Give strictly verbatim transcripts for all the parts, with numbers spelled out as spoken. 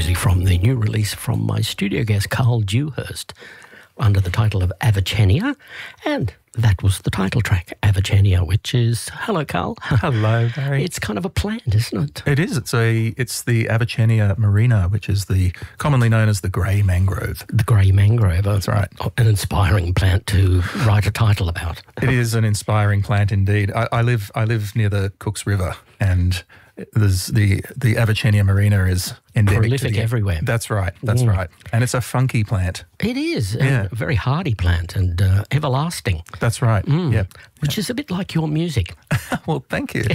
music from the new release from my studio guest, Carl Dewhurst, under the title of Avicenia, and that was the title track, Avicenia, which is, hello, Carl. Hello, Barry. It's kind of a plant, isn't it? It is. It's a. It's the Avicenia marina, which is the commonly known as the grey mangrove. The grey mangrove. That's right. An inspiring plant to write a title about. It is an inspiring plant indeed. I, I live. I live near the Cooks River, and there's the the Avicenia marina is endemic. Prolific the, everywhere. That's right. That's mm. right. And it's a funky plant. It is. Yeah. A very hardy plant and uh, everlasting. That's right. Mm. Yeah. Which yeah. is a bit like your music. Well, thank you.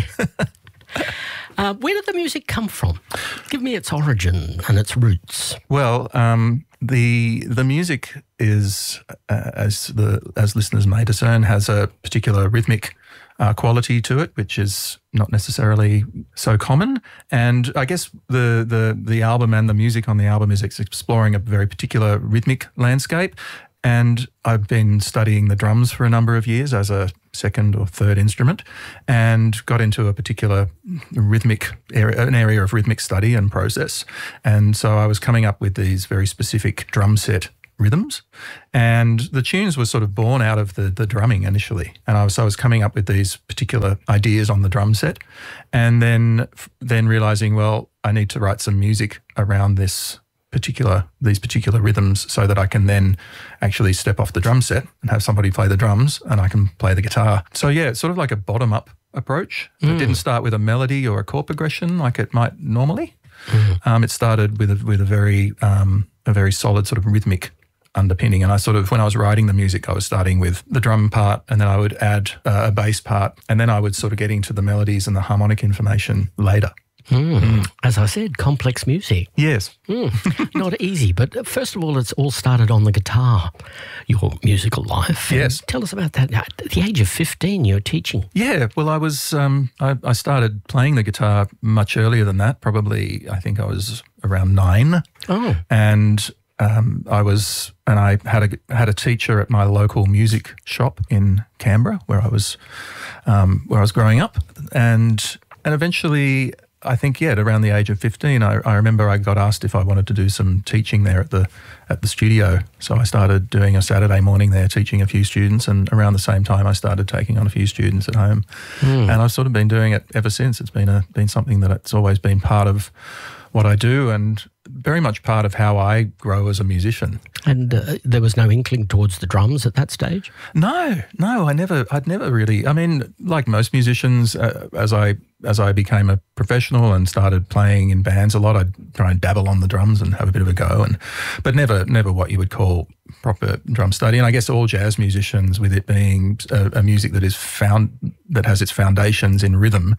uh, where did the music come from? Give me its origin and its roots. Well, um, the the music is, uh, as the as listeners may discern, has a particular rhythmic Uh, quality to it, which is not necessarily so common. And I guess the, the the album and the music on the album is exploring a very particular rhythmic landscape. And I've been studying the drums for a number of years as a second or third instrument, and got into a particular rhythmic area, an area of rhythmic study and process. And so I was coming up with these very specific drum set rhythms, and the tunes were sort of born out of the the drumming initially. And I was so I was coming up with these particular ideas on the drum set, and then then realizing, well, I need to write some music around this particular these particular rhythms so that I can then actually step off the drum set and have somebody play the drums and I can play the guitar. So yeah, it's sort of like a bottom up approach. Mm. It didn't start with a melody or a chord progression like it might normally. Mm. Um, it started with a, with a very um, a very solid sort of rhythmic underpinning. And I sort of, when I was writing the music, I was starting with the drum part, and then I would add uh, a bass part, and then I would sort of get into the melodies and the harmonic information later. Mm. Mm. As I said, complex music. Yes. Mm. Not easy, but first of all, it's all started on the guitar, your musical life. Yes. And tell us about that. At the age of fifteen, you're teaching. Yeah, well, I was, um, I, I started playing the guitar much earlier than that, probably, I think I was around nine. Oh. And Um, I was, and I had a had a teacher at my local music shop in Canberra, where I was, um, where I was growing up, and and eventually, I think, yeah, at around the age of fifteen, I, I remember I got asked if I wanted to do some teaching there at the at the studio. So I started doing a Saturday morning there, teaching a few students, and around the same time, I started taking on a few students at home, mm. and I've sort of been doing it ever since. It's been a been something that it's always been part of what I do, and very much part of how I grow as a musician. And uh, there was no inkling towards the drums at that stage? No, no, I never, I'd never really, I mean, like most musicians, uh, as I as I became a professional and started playing in bands a lot, I'd try and dabble on the drums and have a bit of a go, and but never, never what you would call proper drum study. And I guess all jazz musicians, with it being a, a music that is found, that has its foundations in rhythm,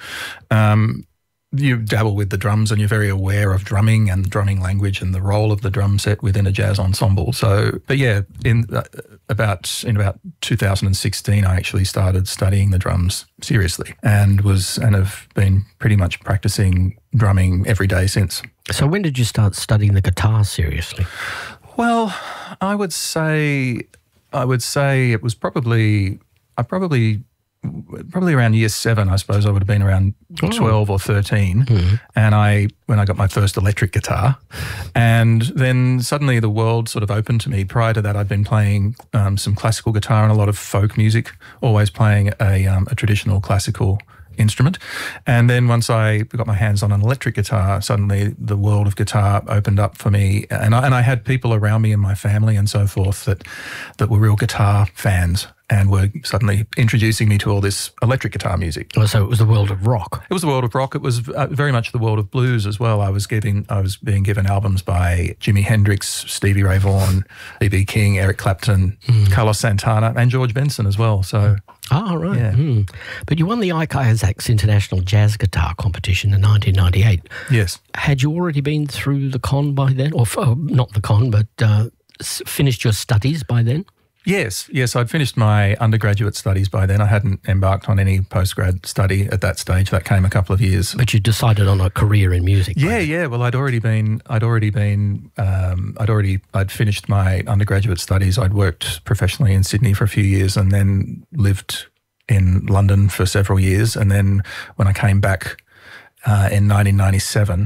um, you dabble with the drums and you're very aware of drumming and drumming language and the role of the drum set within a jazz ensemble. So, but yeah, in uh, about in about two thousand sixteen, I actually started studying the drums seriously, and was and have been pretty much practicing drumming every day since. So, when did you start studying the guitar seriously? Well, I would say I would say it was probably I probably. Probably around year seven, I suppose I would have been around twelve or thirteen. Mm. And I, when I got my first electric guitar, and then suddenly the world sort of opened to me. Prior to that, I'd been playing um, some classical guitar and a lot of folk music, always playing a, um, a traditional classical instrument. And then once I got my hands on an electric guitar, suddenly the world of guitar opened up for me. And I, and I had people around me in my family and so forth that, that were real guitar fans, and were suddenly introducing me to all this electric guitar music. Oh, so it was the world of rock. It was the world of rock. It was uh, very much the world of blues as well. I was getting, I was being given albums by Jimi Hendrix, Stevie Ray Vaughan, B B King, Eric Clapton, mm. Carlos Santana, and George Benson as well. So, oh, right. Yeah. Mm. But you won the Ike Isaacs International Jazz Guitar Competition in nineteen ninety-eight. Yes. Had you already been through the con by then, or oh, not the con, but uh, finished your studies by then? Yes, yes, I'd finished my undergraduate studies by then. I hadn't embarked on any postgrad study at that stage. That came a couple of years. But you decided on a career in music. Yeah, right? yeah. Well, I'd already been, I'd already been, um, I'd already, I'd finished my undergraduate studies. I'd worked professionally in Sydney for a few years, and then lived in London for several years. And then when I came back uh, in nineteen ninety-seven,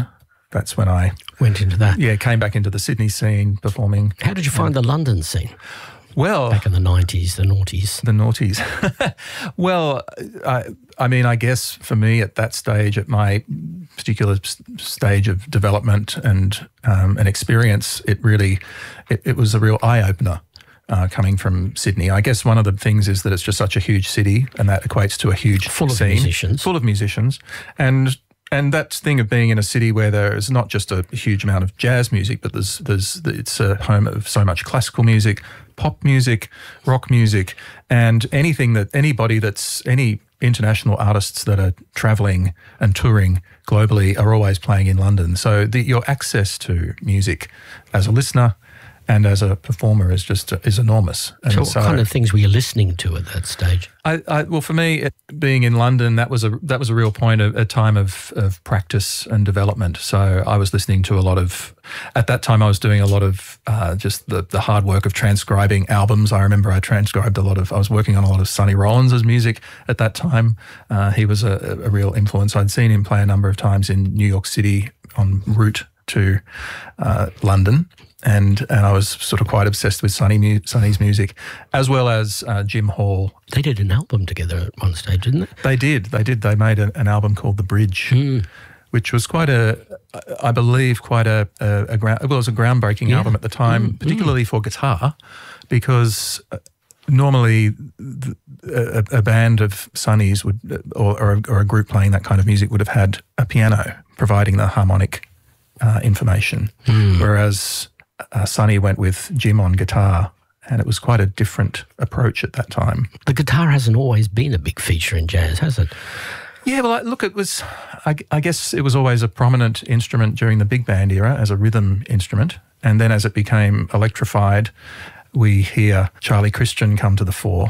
that's when I went into that. Yeah, came back into the Sydney scene performing. How did you find the London scene? Well, back in the nineties, the noughties. The noughties. Well, I, I mean, I guess for me at that stage, at my particular stage of development and um, an experience, it really, it, it was a real eye-opener. Uh, coming from Sydney. I guess one of the things is that it's just such a huge city, and that equates to a huge full scene. of musicians. Full of musicians. And and that thing of being in a city where there is not just a huge amount of jazz music, but there's there's it's a home of so much classical music, pop music, rock music, and anything that anybody that's any international artists that are travelling and touring globally are always playing in London. So the, your access to music as a listener and as a performer is just is enormous. And so what so, kind of things were you listening to at that stage? I, I, well, for me, it, being in London, that was a that was a real point, of, a time of, of practice and development. So I was listening to a lot of, at that time I was doing a lot of uh, just the, the hard work of transcribing albums. I remember I transcribed a lot of, I was working on a lot of Sonny Rollins' music at that time. Uh, he was a, a real influence. I'd seen him play a number of times in New York City en route to uh, London. And and I was sort of quite obsessed with Sonny mu- Sonny's music, as well as uh, Jim Hall. They did an album together at one stage, didn't they? They did. They did. They made a, an album called The Bridge, mm. which was quite a, I believe, quite a, a, a ground, well, it was a groundbreaking yeah. album at the time, mm. particularly mm. for guitar, because normally a, a band of Sonny's would, or, or, a, or a group playing that kind of music would have had a piano providing the harmonic uh, information, mm. whereas Uh, Sonny went with Jim on guitar, and it was quite a different approach at that time. The guitar hasn't always been a big feature in jazz, has it? Yeah, well, look, it was, I, I guess it was always a prominent instrument during the big band era as a rhythm instrument. And then as it became electrified, we hear Charlie Christian come to the fore.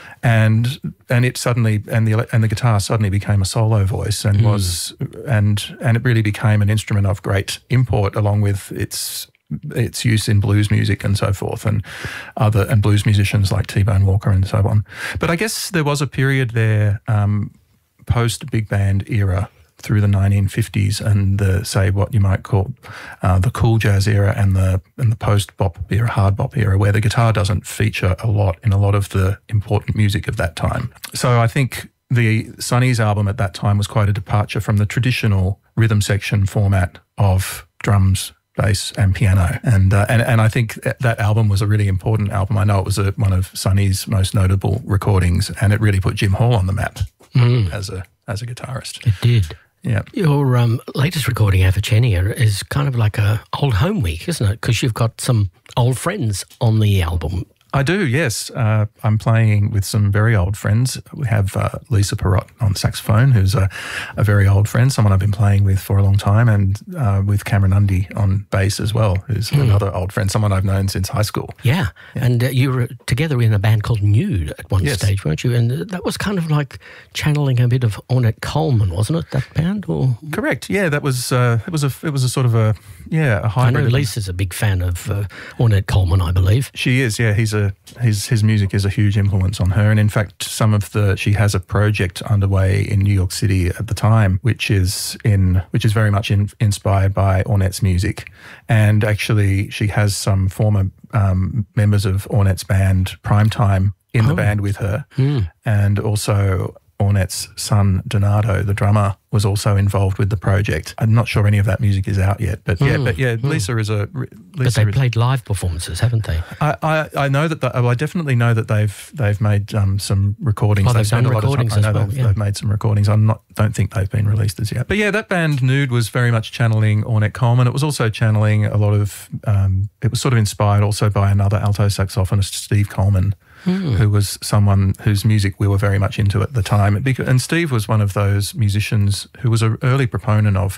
And and it suddenly and the and the guitar suddenly became a solo voice and mm. was and and it really became an instrument of great import, along with its its use in blues music and so forth, and other and blues musicians like T-Bone Walker and so on. But I guess there was a period there, um, post big band era, through the nineteen fifties and the, say, what you might call uh, the cool jazz era and the and the post bop era, hard bop era, where the guitar doesn't feature a lot in a lot of the important music of that time. So I think the Sonny's album at that time was quite a departure from the traditional rhythm section format of drums, bass and piano. And, uh, and and I think that album was a really important album. I know it was a, one of Sonny's most notable recordings, and it really put Jim Hall on the map mm. as a as a guitarist. It did. Yeah. Your um, latest recording, Avicenia, is kind of like a old home week, isn't it? Because you've got some old friends on the album. I do, yes. Uh, I'm playing with some very old friends. We have uh, Lisa Perrott on saxophone, who's a, a very old friend, someone I've been playing with for a long time, and uh, with Cameron Undy on bass as well, who's mm. another old friend, someone I've known since high school. Yeah, yeah. and uh, you were together in a band called Nude at one yes. stage, weren't you? And that was kind of like channeling a bit of Ornette Coleman, wasn't it, that band? Or Correct, yeah, that was, uh, it was a it was a sort of a, yeah, a hybrid. I know Lisa's a big fan of uh, Ornette Coleman, I believe. She is, yeah, he's a His his music is a huge influence on her, and in fact, some of the she has a project underway in New York City at the time, which is in which is very much in, inspired by Ornette's music, and actually she has some former um, members of Ornette's band Primetime in oh. the band with her, mm. and also Ornette's son Donato, the drummer, was also involved with the project. I'm not sure any of that music is out yet, but mm. yeah, but yeah, mm. Lisa is a. Lisa but they is, played live performances, haven't they? I, I, I know that. The, well, I definitely know that they've they've made um, some recordings. Oh, they've, they've done recordings as well. They've, yeah. they've made some recordings. I not don't think they've been released as yet. But yeah, that band Nude was very much channeling Ornette Coleman. It was also channeling a lot of. Um, it was sort of inspired also by another alto saxophonist, Steve Coleman. Hmm. Who was someone whose music we were very much into at the time. And Steve was one of those musicians who was an early proponent of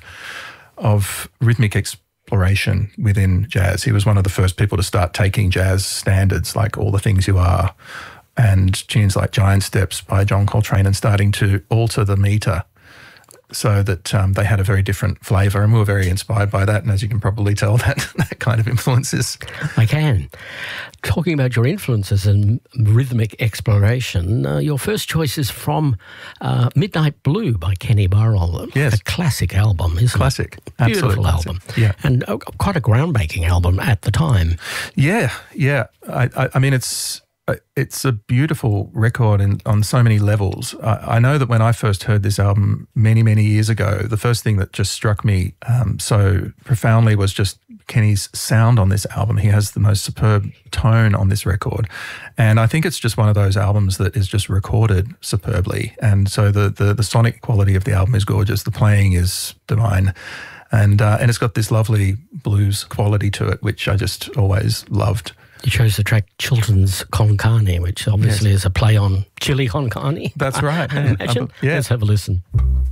of rhythmic exploration within jazz. He was one of the first people to start taking jazz standards like All the Things You Are and tunes like Giant Steps by John Coltrane and starting to alter the meter so that um, they had a very different flavour, and we were very inspired by that. And as you can probably tell, that that kind of influences. I can. Talking about your influences and rhythmic exploration, uh, your first choice is from uh, Midnight Blue by Kenny Burrell. Yes. A classic album, isn't Classic. it? Beautiful Absolute album. classic. Yeah. And uh, quite a groundbreaking album at the time. Yeah, yeah. I, I, I mean, it's it's a beautiful record in, on so many levels. I, I know that when I first heard this album many, many years ago, the first thing that just struck me um, so profoundly was just Kenny's sound on this album. He has the most superb tone on this record. And I think it's just one of those albums that is just recorded superbly. And so the the, the sonic quality of the album is gorgeous. The playing is divine. And, uh, and it's got this lovely blues quality to it, which I just always loved. You chose the track Chilton's Con Carne, which obviously yes. is a play on Chili Con Carne. That's right. I, I imagine. Yeah. Let's have a listen.